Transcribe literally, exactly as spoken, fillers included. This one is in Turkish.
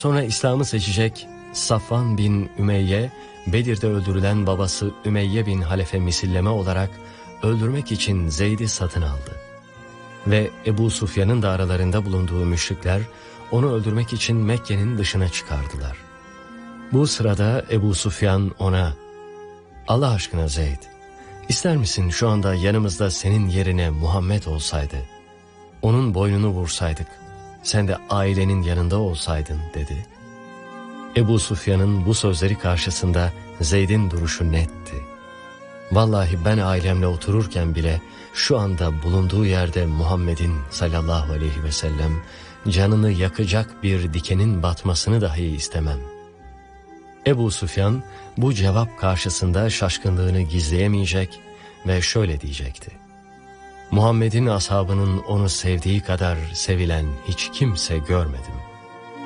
Sonra İslam'ı seçecek Safvan bin Ümeyye, Bedir'de öldürülen babası Ümeyye bin Halefe misilleme olarak öldürmek için Zeyd'i satın aldı. Ve Ebu Sufyan'ın da aralarında bulunduğu müşrikler onu öldürmek için Mekke'nin dışına çıkardılar. Bu sırada Ebu Sufyan ona, "Allah aşkına Zeyd, ister misin şu anda yanımızda senin yerine Muhammed olsaydı, onun boynunu vursaydık, sen de ailenin yanında olsaydın," dedi. Ebu Sufyan'ın bu sözleri karşısında Zeyd'in duruşu netti. "Vallahi ben ailemle otururken bile şu anda bulunduğu yerde Muhammed'in sallallahu aleyhi ve sellem canını yakacak bir dikenin batmasını dahi istemem." Ebu Sufyan bu cevap karşısında şaşkınlığını gizleyemeyecek ve şöyle diyecekti: "Muhammed'in ashabının onu sevdiği kadar sevilen hiç kimse görmedim."